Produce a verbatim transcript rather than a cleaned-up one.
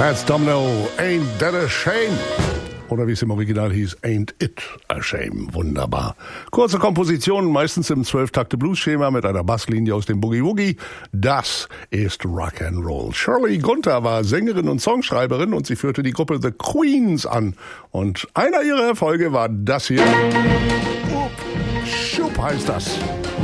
Fats Domino, Ain't That a Shame. Oder wie es im Original hieß, Ain't It a Shame. Wunderbar. Kurze Kompositionen, meistens im zwölf-Takte-Blues-Schema mit einer Basslinie aus dem Boogie-Woogie. Das ist Rock'n'Roll. Shirley Gunther war Sängerin und Songschreiberin und sie führte die Gruppe The Queens an. Und einer ihrer Erfolge war das hier. Up, Schupp heißt das.